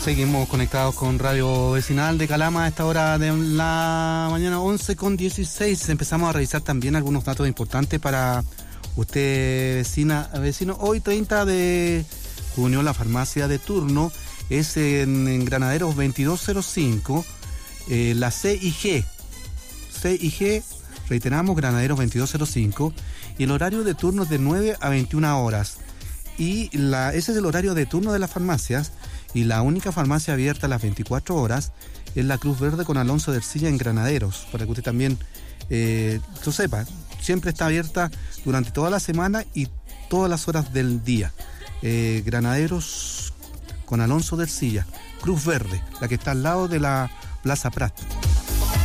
Seguimos conectados con Radio Vecinal de Calama a esta hora de la mañana, 11:16. Empezamos a revisar también algunos datos importantes para usted, vecino. Hoy, 30 de junio, la farmacia de turno es en Granaderos 2205, la CIG, reiteramos, Granaderos 2205, y el horario de turno es de 9 a 21 horas. Y ese es el horario de turno de las farmacias, y la única farmacia abierta a las 24 horas es la Cruz Verde con Alonso de Ercilla en Granaderos, para que usted también lo sepa. Siempre está abierta durante toda la semana y todas las horas del día. Granaderos con Alonso de Ercilla, Cruz Verde, la que está al lado de la Plaza Prat.